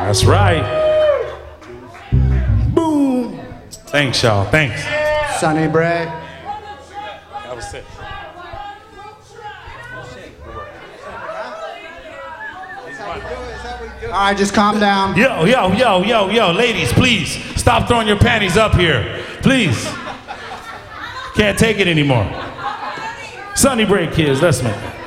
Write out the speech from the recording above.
That's right. Boom. Thanks, y'all. Thanks. Sonny Bray. That was sick. All right, just calm down. Yo, ladies, please stop throwing your panties up here. Please. Can't take it anymore. Sonny Bray, kids, let's make it.